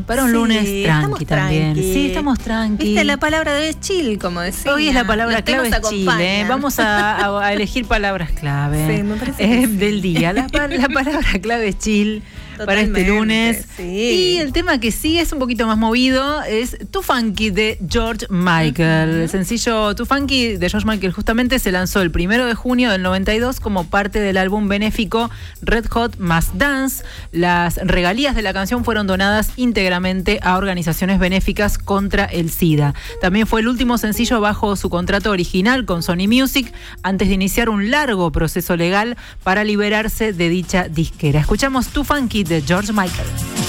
Para un lunes tranqui también. Sí, estamos tranqui. Viste, la palabra de chill, como decía. Hoy es la palabra clave, es chill. Vamos a elegir palabras clave. Sí, me parece del día. La palabra clave es chill. Totalmente, para este lunes. Sí. Y el tema que sí es un poquito más movido es Too Funky de George Michael. El sencillo Too Funky de George Michael justamente se lanzó el 1 de junio del 92 como parte del álbum benéfico Red Hot Must Dance. Las regalías de la canción fueron donadas íntegramente a organizaciones benéficas contra el SIDA. También fue el último sencillo bajo su contrato original con Sony Music antes de iniciar un largo proceso legal para liberarse de dicha disquera. Escuchamos Too Funky de George Michael.